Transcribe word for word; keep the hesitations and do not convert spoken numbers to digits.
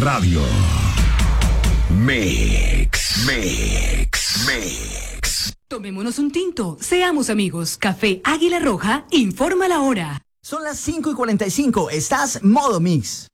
Radio. Mix, mix, mix. Tomémonos un tinto, seamos amigos. Café Águila Roja, informa la hora. Son las cinco y cuarenta y cinco, estás Modo Mix.